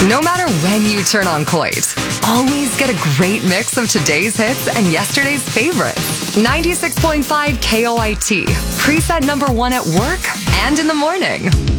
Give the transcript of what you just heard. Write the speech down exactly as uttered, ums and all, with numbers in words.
No matter when you turn on Coit, always get a great mix of today's hits and yesterday's favorites. ninety-six point five K O I T, preset number one at work and in the morning.